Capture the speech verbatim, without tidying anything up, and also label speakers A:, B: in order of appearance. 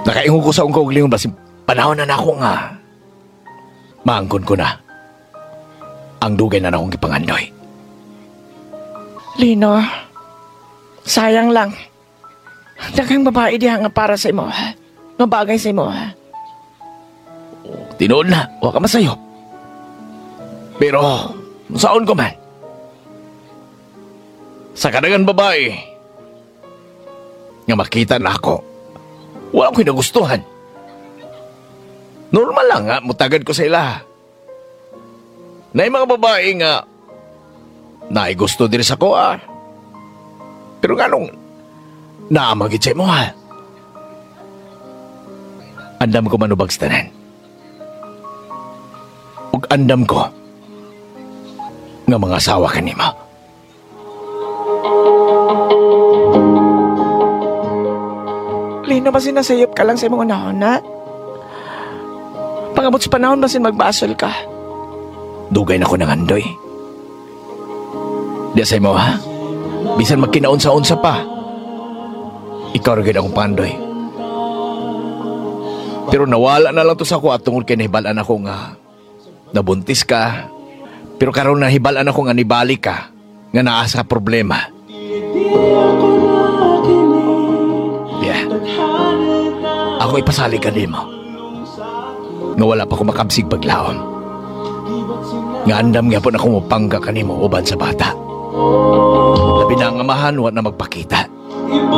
A: Nakaingon ko sa ungkog lingon basin panahon na nako nga. Maangkon ko na. Ang dugay na akong gipangandoy.
B: Lino, sayang lang. Daghang babae diha nga para sa imo, ha? Nga bagay sa imo, ha?
A: Tinuod na, wa ka masayop. Pero, saon ko man? Sa kadagan babae, nga makita na ako, wala ko'y nagustuhan. Normal lang nga, mutagad ko sa ila. Na mga babae nga, naay gusto din sa ko, ah. Pero ganong, naamagit sa imo, ha? Andam ko manubag sa tanan. Ug andam ko, nga mga asawa ka nimo.
B: Lino, basin nasayop ka lang sa imong unahon, ha? Pangabot sa panahon, basin magbasol ka.
A: Dugay na ko ng andoy. Di sa imo, ha? Bisan magkinaunsa-unsa pa. Ikaw rin akong pandoy. Pero nawala na lang to sa ako at tungkol kay nahibalan ako nga nabuntis ka. Pero karon nahibalan ako nga nibalik ka nga naa sa problema. Yeah. Ako ipasali ka nimo. Nga wala pa ko makabsig paglaom. Nga andam nga po na kumupangga ka nimo uban sa bata. Labi na ang amahan, wa na magpakita.